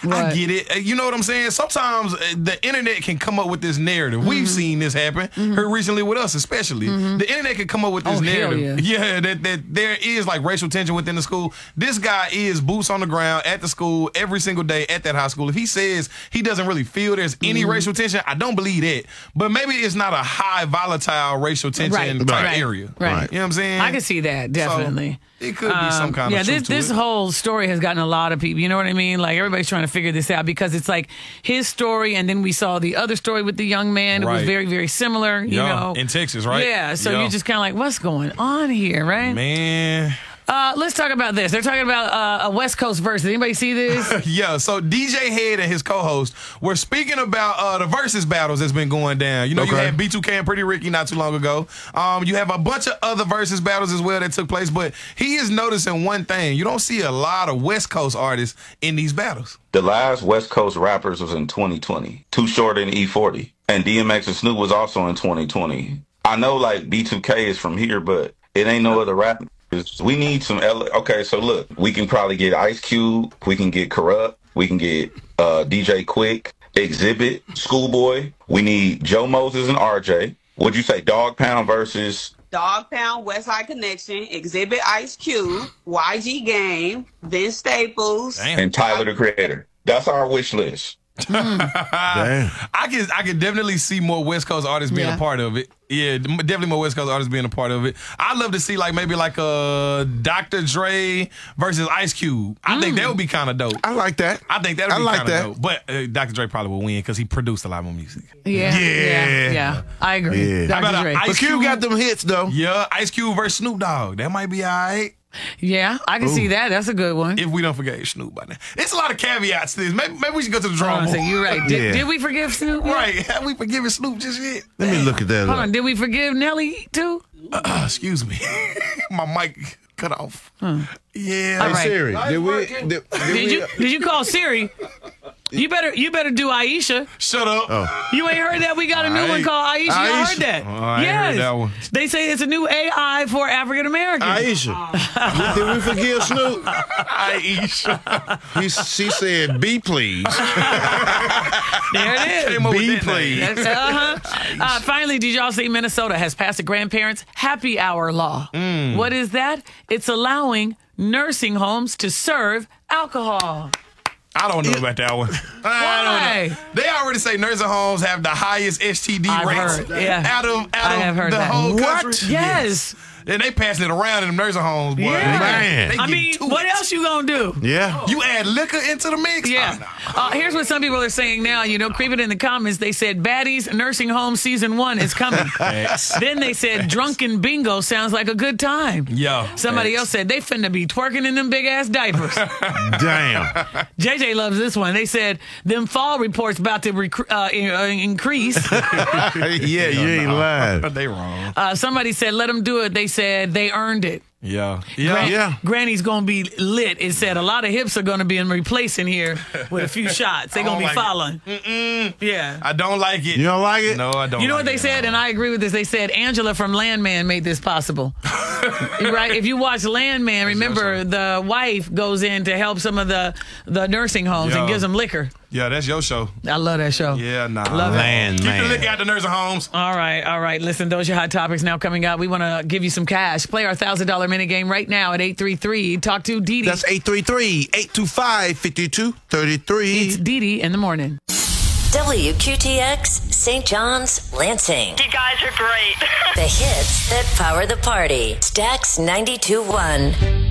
I get it. You know what I'm saying? Sometimes the internet can come up with this narrative. We've seen this happen here recently with us, especially. The internet can come up with this narrative. Yeah, that there is like racial tension within the school. This guy is boots on the ground at the school every single day at that high school. If he says he doesn't really feel there's any racial tension, I don't believe that. But maybe it's not a high volatile racial tension type area. Right. You know what I'm saying? I can see that, definitely. So it could be some kind of truth to this it. whole story has gotten a lot of people, you know what I mean? Like, everybody's trying to figure this out because it's like his story, and then we saw the other story with the young man. It was very, very similar, you know. In Texas, right? Yeah, so you're just kind of like, what's going on here, right? Man. Let's talk about this. They're talking about a West Coast verse. Did anybody see this? Yeah, so DJ Head and his co-host were speaking about the versus battles that's been going down. You know, you had B2K and Pretty Ricky not too long ago. You have a bunch of other versus battles as well that took place, but he is noticing one thing. You don't see a lot of West Coast artists in these battles. The last West Coast rappers was in 2020. Too Short and E40. And DMX and Snoop was also in 2020. I know, like, B2K is from here, but it ain't no other rap. We need some okay, so look, we can probably get Ice Cube, we can get Corrupt, we can get DJ Quick, Exhibit, Schoolboy. We need Joe Moses and RJ. What'd you say, Dog Pound versus Dog Pound, West Side Connection, Exhibit, Ice Cube, YG Game, Vince Staples, and Tyler the Creator. That's our wish list. Damn. I can definitely see more West Coast artists being a part of it. Yeah, definitely more West Coast artists being a part of it. I'd love to see maybe Dr. Dre versus Ice Cube. I think that would be kind of dope. I like that. I think that would be kind of dope. But Dr. Dre probably will win because he produced a lot more music. Yeah. I agree. Yeah. Dr. Dre. But Cube got them hits, though. Yeah, Ice Cube versus Snoop Dogg. That might be all right. Yeah, I can see that. That's a good one. If we don't forget Snoop by now. It's a lot of caveats to this. Maybe we should go to the drawing board. You're right. Did we forgive Snoop? Right. Have we forgiven Snoop just yet? Let me look at that. Hold on. Did we forgive Nelly, too? Excuse me. My mic cut off. Yeah. All right. Siri, Did you call Siri? You better do Aisha. Shut up. Oh. You ain't heard that? We got a new one called Aisha. You heard that? Oh, I ain't heard that one. They say it's a new AI for African Americans. Aisha. Did we forgive Snoop? Aisha. She said, "Be please." There it is. Be please. Finally, did y'all see Minnesota has passed a grandparents' happy hour law? What is that? It's allowing nursing homes to serve alcohol. I don't know about that one. I don't know. They already say nursing homes have the highest STD rates out of the whole country. Yes. And they passing it around in the nursing homes, boy. Yeah. Man. I mean, what else you gonna do? Yeah. You add liquor into the mix? Yeah. Here's what some people are saying now. You know, creeping in the comments, they said, Baddies Nursing Home Season 1 is coming. Then they said, Drunken Bingo sounds like a good time. Yeah. Somebody else said, they finna be twerking in them big-ass diapers. Damn. JJ loves this one. They said, them fall reports about to increase. Yeah, you ain't lying. They wrong. Somebody said, let them do it. They said they earned it. Yeah. Granny's going to be lit. It said a lot of hips are going to be replacing here with a few shots. They're going to be following. Yeah. I don't like it. You don't like it? No, I don't. You know what they said, and I agree with this. They said Angela from Landman made this possible. Right? If you watch Landman, remember the wife goes in to help some of the nursing homes and gives them liquor. Yeah, that's your show. I love that show. Yeah, nah. Love it. Keep the liquor out the nursing homes. All right. Listen, those are your hot topics now coming up. We want to give you some cash. Play our $1,000 minute game right now at 833. Talk to Dee Dee. That's 833-825-5233. It's Dee Dee in the morning. WQTX, St. John's, Lansing. You guys are great. The hits that power the party. Stax 92.1.